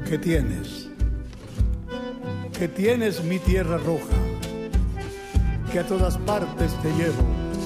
que tienes mi tierra roja, que a todas partes te llevo,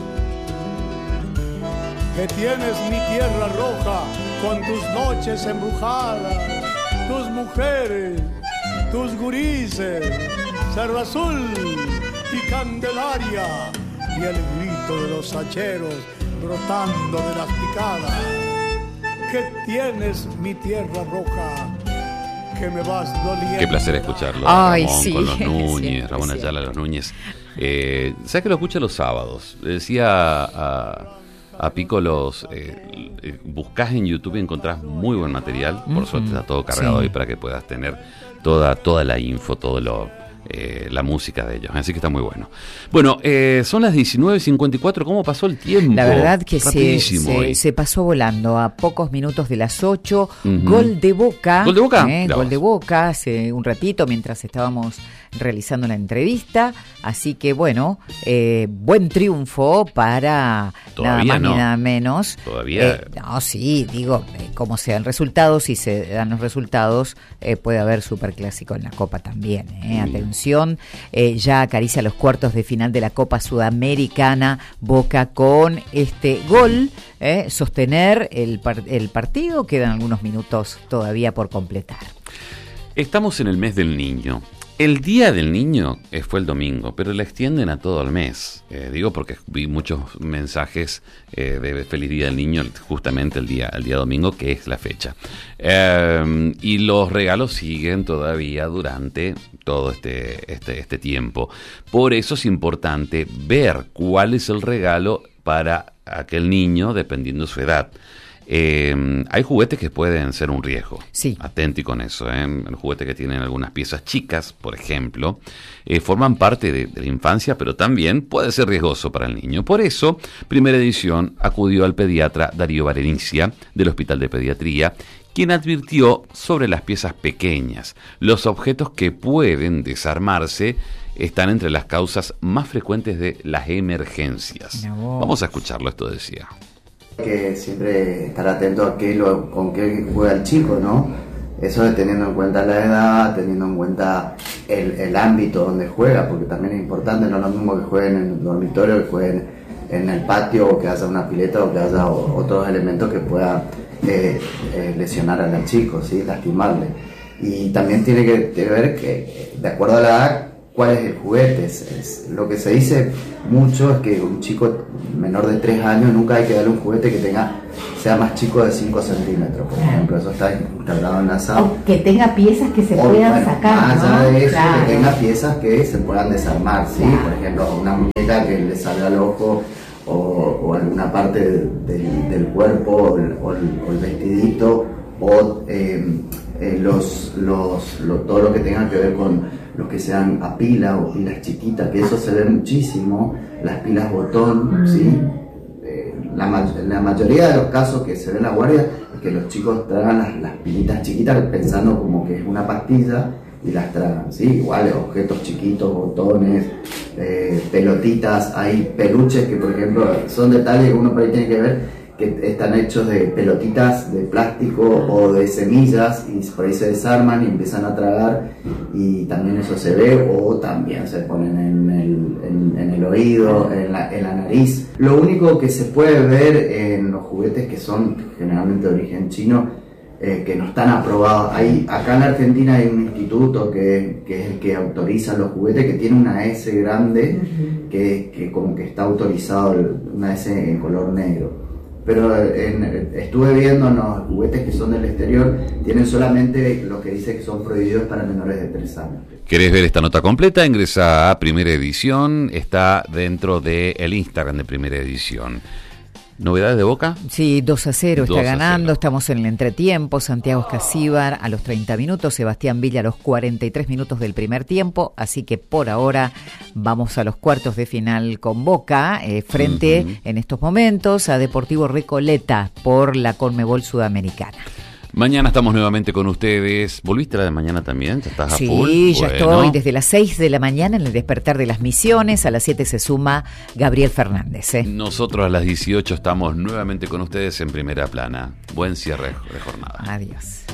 que tienes mi tierra roja con tus noches embrujadas, tus mujeres, tus gurises, Cerro Azul y Candelaria, y el grito de los hacheros brotando de las picadas, que tienes mi tierra roja, que me vas doliendo. Qué placer escucharlo. Ay, Ramón, sí. con los Núñez, Siempre, Ramón siempre. Ayala, los Núñez. ¿Sabes que lo escucha los sábados? Le decía a Pico, buscás en YouTube y encontrás muy buen material. Por suerte está todo cargado ahí para que puedas tener toda la info, la música de ellos. Así que está muy bueno. Bueno, son las 19:54. ¿Cómo pasó el tiempo? La verdad que rapidísimo hoy. se pasó volando a pocos minutos de las 8. Gol de Boca. ¿Gol de Boca? Gol de Boca hace un ratito mientras estábamos realizando la entrevista. Así que bueno, buen triunfo para Todavía nada más no. ni nada menos. Todavía. No, sí, digo, como sean resultados, si se dan los resultados, puede haber superclásico en la Copa también. Atención, ya acaricia los cuartos de final de la Copa Sudamericana. Boca con este gol, sostener el partido. Quedan algunos minutos todavía por completar. Estamos en el mes del niño. El Día del Niño fue el domingo, pero la extienden a todo el mes. Digo porque vi muchos mensajes de Feliz Día del Niño justamente el día domingo, que es la fecha. Y los regalos siguen todavía durante todo este tiempo. Por eso es importante ver cuál es el regalo para aquel niño dependiendo de su edad. Hay juguetes que pueden ser un riesgo. Sí. Atenti con eso. Los juguetes que tienen algunas piezas chicas, por ejemplo, forman parte de la infancia, pero también puede ser riesgoso para el niño. Por eso, Primera Edición acudió al pediatra Darío Berenicia del Hospital de Pediatría, quien advirtió sobre las piezas pequeñas. Los objetos que pueden desarmarse están entre las causas más frecuentes de las emergencias. Vamos a escucharlo, esto decía. Que siempre estar atento a con qué juega el chico, ¿no? Eso es teniendo en cuenta la edad, teniendo en cuenta el ámbito donde juega, porque también es importante, no es lo mismo que jueguen en el dormitorio, que jueguen en el patio, o que haya una pileta, o que haya otros elementos que puedan lesionar al chico, ¿sí? Lastimarle. Y también tiene que ver que, de acuerdo a la edad, cuál es el juguete. Lo que se dice mucho es que un chico menor de 3 años nunca hay que darle un juguete que sea más chico de 5 centímetros, por ejemplo. Eso está instaurado en la SAP. O que tenga piezas que se puedan sacar, más allá ¿no? de eso, Claro. que tenga piezas que se puedan desarmar, ¿sí? Claro. Por ejemplo, una muñeca que le salga al ojo, o alguna parte del cuerpo, o el vestidito, o todo lo que tenga que ver con los que sean a pila o pilas chiquitas, que eso se ve muchísimo, las pilas botón, ¿sí? La mayoría de los casos que se ve en la guardia es que los chicos tragan las pilitas chiquitas pensando como que es una pastilla y las tragan, ¿sí? Igual objetos chiquitos, botones, pelotitas, hay peluches que por ejemplo son detalles que uno por ahí tiene que ver, que están hechos de pelotitas de plástico o de semillas y por ahí se desarman y empiezan a tragar, y también eso se ve, o también se ponen en el oído, en la nariz. Lo único que se puede ver en los juguetes que son generalmente de origen chino, que no están aprobados, acá en Argentina hay un instituto que es el que autoriza los juguetes, que tiene una S grande, que como que está autorizado, una S en color negro. Pero estuve viendo los juguetes que son del exterior, tienen solamente lo que dice que son prohibidos para menores de 3 años. ¿Querés ver esta nota completa? Ingresa a Primera Edición, está dentro del Instagram de Primera Edición. ¿Novedades de Boca? Sí, 2-0 está 2-0. ganando, estamos en el entretiempo. Santiago Escasíbar a los 30 minutos, Sebastián Villa a los 43 minutos del primer tiempo, así que por ahora vamos a los cuartos de final con Boca, frente en estos momentos a Deportivo Recoleta por la Conmebol Sudamericana. Mañana estamos nuevamente con ustedes. ¿Volviste a la de mañana también? ¿Ya estás a full? Sí, ya Bueno. estoy desde las 6 de la mañana en el Despertar de las Misiones. A las 7 se suma Gabriel Fernández. Nosotros a las 18 estamos nuevamente con ustedes en Primera Plana. Buen cierre de jornada. Adiós.